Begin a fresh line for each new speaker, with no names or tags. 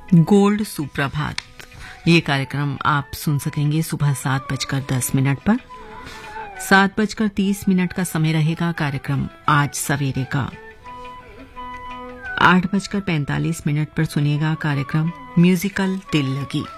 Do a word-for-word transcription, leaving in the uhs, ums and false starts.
Gold सुप्रभात। ये कार्यक्रम आप सुन सकेंगे सुबह सात बजकर दस मिनट पर। सात बजकर तीस मिनट का समय रहेगा कार्यक्रम आज सवेरे का। आठ बजकर पैंतालीस मिनट पर सुनिएगा कार्यक्रम म्यूजिकल दिल लगी।